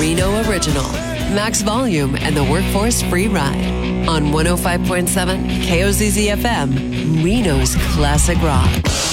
Reno original. Max volume and the workforce free ride. On 105.7 KOZZ FM, Reno's classic rock.